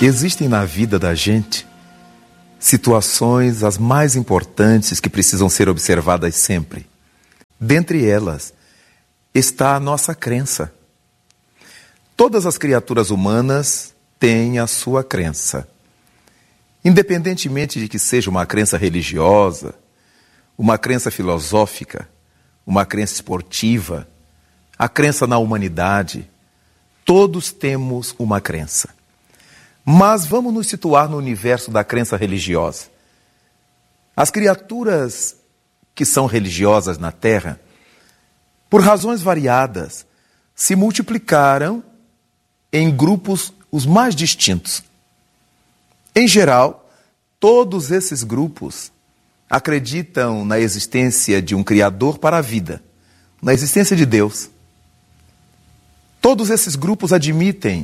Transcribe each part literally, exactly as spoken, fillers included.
Existem na vida da gente situações as mais importantes que precisam ser observadas sempre. Dentre elas está a nossa crença. Todas as criaturas humanas têm a sua crença. Independentemente de que seja uma crença religiosa, uma crença filosófica, uma crença esportiva, a crença na humanidade, todos temos uma crença. Mas vamos nos situar no universo da crença religiosa. As criaturas que são religiosas na Terra, por razões variadas, se multiplicaram em grupos os mais distintos. Em geral, todos esses grupos acreditam na existência de um Criador para a vida, na existência de Deus. Todos esses grupos admitem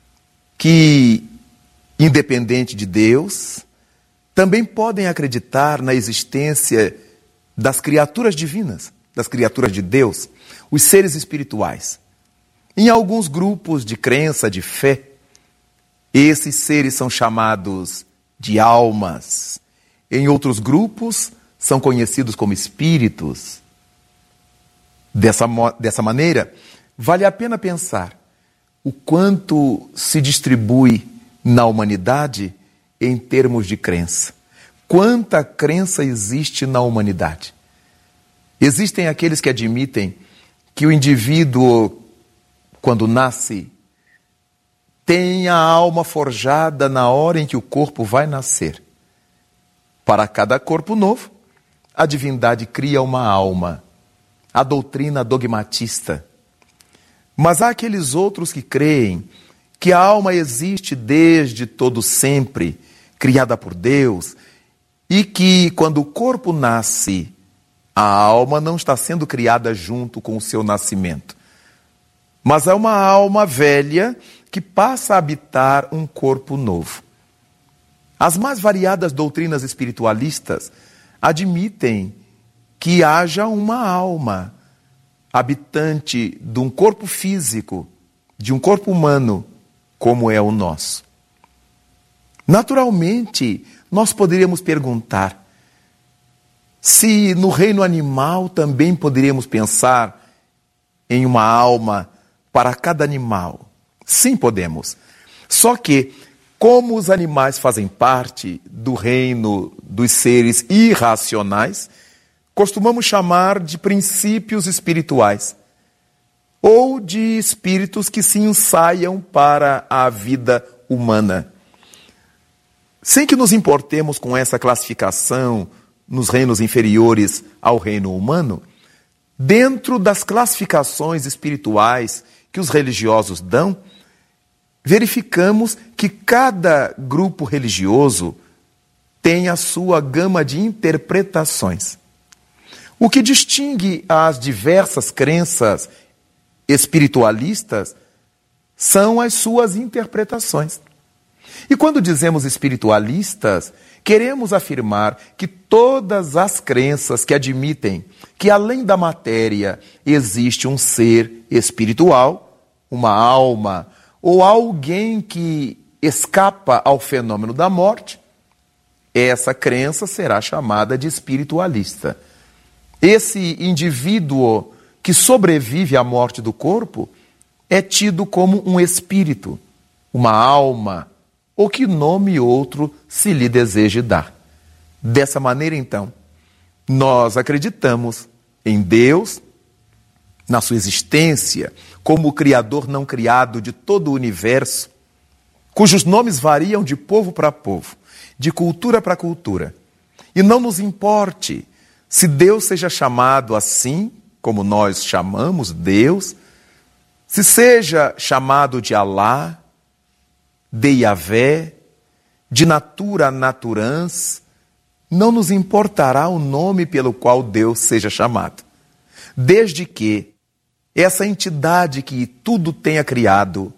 que, independente de Deus, também podem acreditar na existência das criaturas divinas, das criaturas de Deus, os seres espirituais. Em alguns grupos de crença, de fé, esses seres são chamados de almas. Em outros grupos, são conhecidos como espíritos. Dessa, dessa maneira, vale a pena pensar o quanto se distribui na humanidade em termos de crença. Quanta crença existe na humanidade? Existem aqueles que admitem que o indivíduo, quando nasce, tem a alma forjada na hora em que o corpo vai nascer. Para cada corpo novo, a divindade cria uma alma. A doutrina dogmatista. Mas há aqueles outros que creem que a alma existe desde todo sempre, criada por Deus, e que quando o corpo nasce, a alma não está sendo criada junto com o seu nascimento. Mas é uma alma velha que passa a habitar um corpo novo. As mais variadas doutrinas espiritualistas admitem que haja uma alma habitante de um corpo físico, de um corpo humano, como é o nosso. Naturalmente, nós poderíamos perguntar se no reino animal também poderíamos pensar em uma alma para cada animal. Sim, podemos. Só que, como os animais fazem parte do reino dos seres irracionais, costumamos chamar de princípios espirituais ou de espíritos que se ensaiam para a vida humana. Sem que nos importemos com essa classificação nos reinos inferiores ao reino humano, dentro das classificações espirituais que os religiosos dão, verificamos que cada grupo religioso tem a sua gama de interpretações. O que distingue as diversas crenças espiritualistas são as suas interpretações. E quando dizemos espiritualistas, queremos afirmar que todas as crenças que admitem que além da matéria existe um ser espiritual, uma alma, ou alguém que escapa ao fenômeno da morte, essa crença será chamada de espiritualista. Esse indivíduo que sobrevive à morte do corpo é tido como um espírito, uma alma, ou que nome outro se lhe deseje dar. Dessa maneira, então, nós acreditamos em Deus, na sua existência, como o Criador não criado de todo o universo, cujos nomes variam de povo para povo, de cultura para cultura. E não nos importe se Deus seja chamado assim, como nós chamamos Deus, se seja chamado de Alá, de Yahvé, de natura naturans, não nos importará o nome pelo qual Deus seja chamado. Desde que essa entidade que tudo tenha criado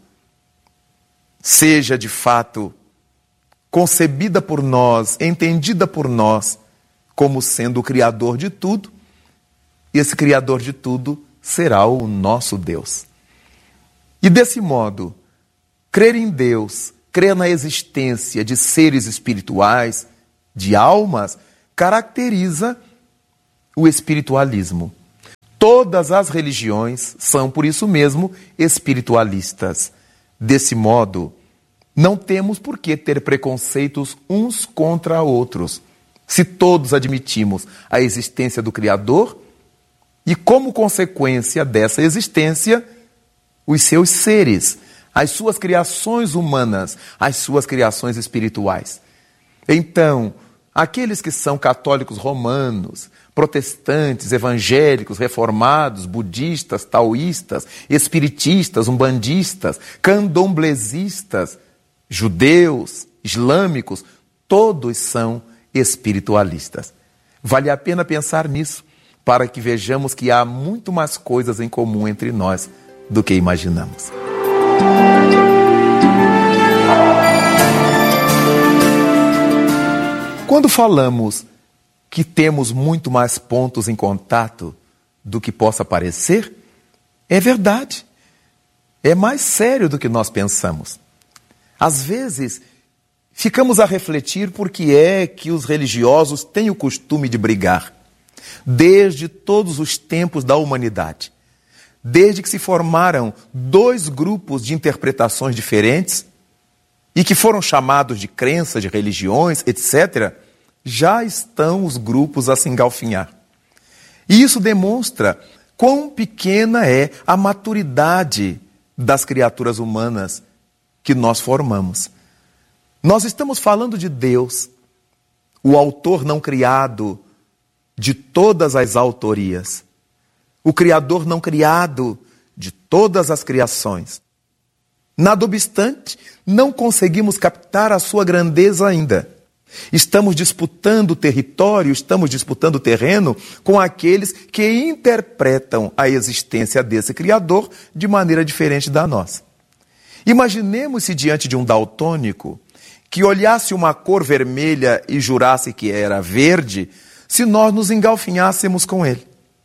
seja de fato concebida por nós, entendida por nós, como sendo o Criador de tudo, e esse Criador de tudo será o nosso Deus. E desse modo, crer em Deus crer na existência de seres espirituais, de almas, caracteriza o espiritualismo. Todas as religiões são, por isso mesmo, espiritualistas. Desse modo, não temos por que ter preconceitos uns contra outros, se todos admitimos a existência do Criador e, como consequência dessa existência, os seus seres, as suas criações humanas, as suas criações espirituais. Então, aqueles que são católicos romanos, protestantes, evangélicos, reformados, budistas, taoístas, espiritistas, umbandistas, candomblesistas, judeus, islâmicos, todos são espiritualistas. Vale a pena pensar nisso, para que vejamos que há muito mais coisas em comum entre nós do que imaginamos. Quando falamos que temos muito mais pontos em contato do que possa parecer, é verdade. É mais sério do que nós pensamos. Às vezes, ficamos a refletir por que é que os religiosos têm o costume de brigar, desde todos os tempos da humanidade. Desde que se formaram dois grupos de interpretações diferentes e que foram chamados de crenças, de religiões, etcétera, já estão os grupos a se engalfinhar. E isso demonstra quão pequena é a maturidade das criaturas humanas que nós formamos. Nós estamos falando de Deus, o autor não criado de todas as autorias, o Criador não criado de todas as criações. Nada obstante, não conseguimos captar a sua grandeza ainda. Estamos disputando território, estamos disputando terreno com aqueles que interpretam a existência desse Criador de maneira diferente da nossa. Imaginemos-se diante de um daltônico que olhasse uma cor vermelha e jurasse que era verde, se nós nos engalfinhássemos com ele.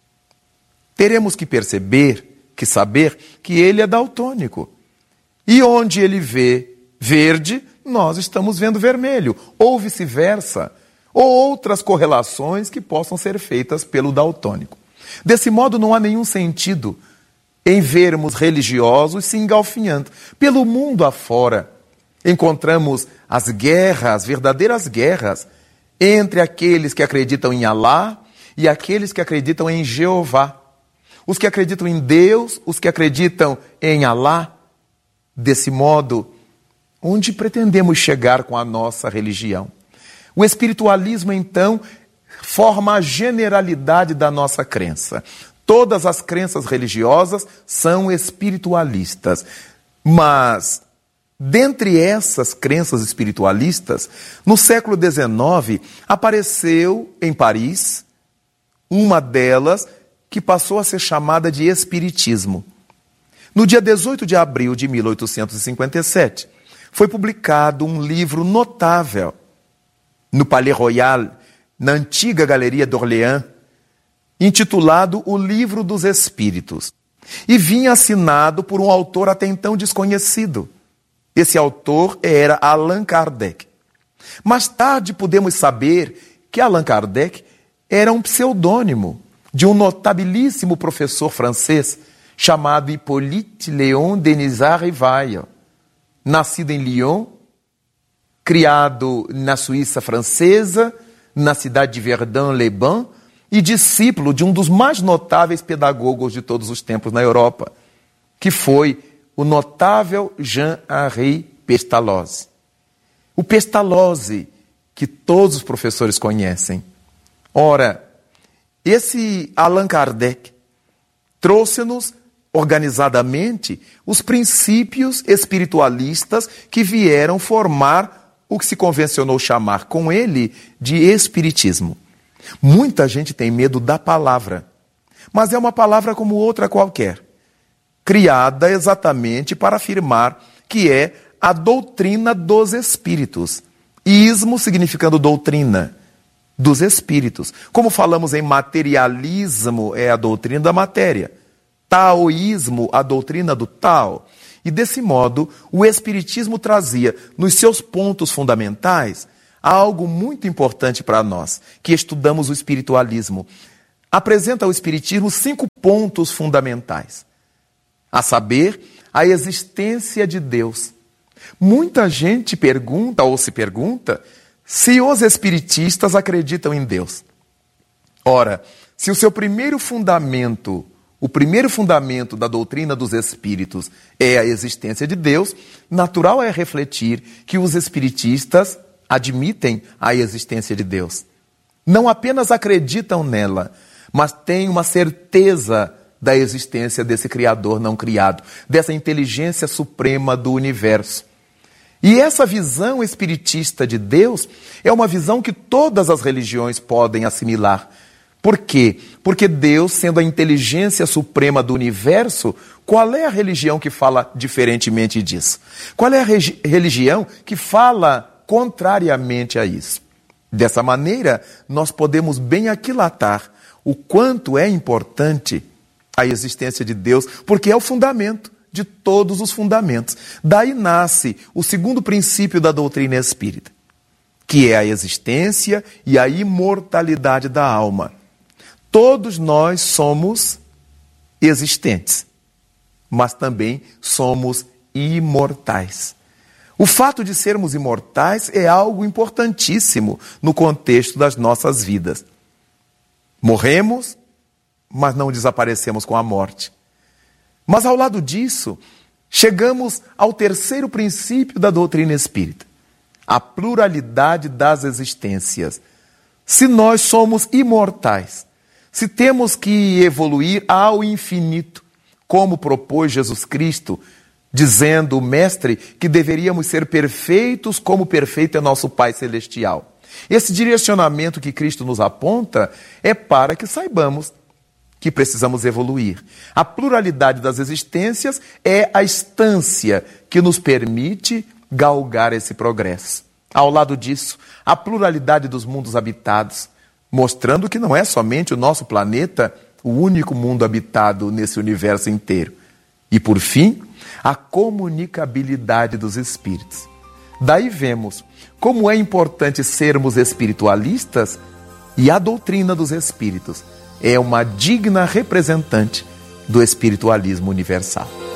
Teremos que perceber, que saber, que ele é daltônico. E onde ele vê verde, nós estamos vendo vermelho, ou vice-versa, ou outras correlações que possam ser feitas pelo daltônico. Desse modo, não há nenhum sentido em vermos religiosos se engalfinhando. Pelo mundo afora, encontramos as guerras, verdadeiras guerras, entre aqueles que acreditam em Alá e aqueles que acreditam em Jeová. Os que acreditam em Deus, os que acreditam em Alá. Desse modo, onde pretendemos chegar com a nossa religião? O espiritualismo, então, forma a generalidade da nossa crença. Todas as crenças religiosas são espiritualistas. Mas, dentre essas crenças espiritualistas, no século dezenove, apareceu em Paris uma delas que passou a ser chamada de espiritismo. No dia dezoito de abril de mil oitocentos e cinquenta e sete, foi publicado um livro notável no Palais Royal, na antiga Galeria d'Orléans, intitulado O Livro dos Espíritos, e vinha assinado por um autor até então desconhecido. Esse autor era Allan Kardec. Mais tarde podemos saber que Allan Kardec era um pseudônimo de um notabilíssimo professor francês chamado Hippolyte Léon Denisard Rivail, nascido em Lyon, criado na Suíça francesa, na cidade de Verdun-les-Bains, e discípulo de um dos mais notáveis pedagogos de todos os tempos na Europa, que foi o notável Jean-Henri Pestalozzi. O Pestalozzi, que todos os professores conhecem. Ora, esse Allan Kardec trouxe-nos organizadamente os princípios espiritualistas que vieram formar o que se convencionou chamar com ele de espiritismo. Muita gente tem medo da palavra, mas é uma palavra como outra qualquer, criada exatamente para afirmar que é a doutrina dos espíritos. Ismo significando doutrina dos espíritos. Como falamos em materialismo, é a doutrina da matéria. Taoísmo, a doutrina do Tao. E desse modo, o Espiritismo trazia, nos seus pontos fundamentais, algo muito importante para nós, que estudamos o espiritualismo. Apresenta ao Espiritismo cinco pontos fundamentais, a saber, a existência de Deus. Muita gente pergunta ou se pergunta se os espiritistas acreditam em Deus. Ora, se o seu primeiro fundamento, o primeiro fundamento da doutrina dos espíritos é a existência de Deus, natural é refletir que os espiritistas admitem a existência de Deus. Não apenas acreditam nela, mas têm uma certeza da existência desse Criador não criado, dessa inteligência suprema do universo. E essa visão espiritista de Deus é uma visão que todas as religiões podem assimilar. Por quê? Porque Deus, sendo a inteligência suprema do universo, qual é a religião que fala diferentemente disso? Qual é a regi- religião que fala contrariamente a isso? Dessa maneira, nós podemos bem aquilatar o quanto é importante a existência de Deus, porque é o fundamento de todos os fundamentos. Daí nasce o segundo princípio da doutrina espírita, que é a existência e a imortalidade da alma. Todos nós somos existentes, mas também somos imortais. O fato de sermos imortais é algo importantíssimo no contexto das nossas vidas. Morremos, mas não desaparecemos com a morte. Mas ao lado disso, chegamos ao terceiro princípio da doutrina espírita, a pluralidade das existências. Se nós somos imortais, se temos que evoluir ao infinito, como propôs Jesus Cristo, dizendo o Mestre que deveríamos ser perfeitos como perfeito é nosso Pai Celestial. Esse direcionamento que Cristo nos aponta é para que saibamos que precisamos evoluir. A pluralidade das existências é a instância que nos permite galgar esse progresso. Ao lado disso, a pluralidade dos mundos habitados, mostrando que não é somente o nosso planeta o único mundo habitado nesse universo inteiro. E, por fim, a comunicabilidade dos espíritos. Daí vemos como é importante sermos espiritualistas e a doutrina dos espíritos é uma digna representante do espiritualismo universal.